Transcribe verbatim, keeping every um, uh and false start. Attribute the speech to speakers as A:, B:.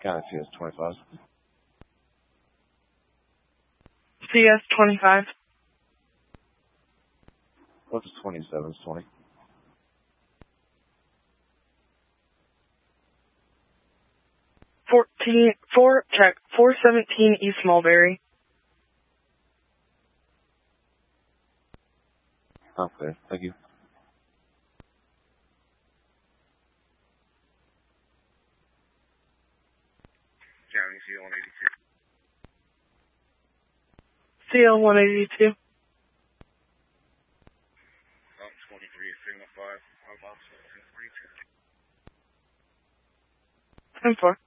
A: County C S twenty-five.
B: C S twenty-five.
A: What is twenty-seven twenty?
B: Fourteen, four, check, four seventeen East Mulberry.
A: Okay, thank you.
C: County C L one eighty-two.
B: C L one eighty-two.
C: Um, twenty-three, three one five, I'm on forty-two.
B: ten four.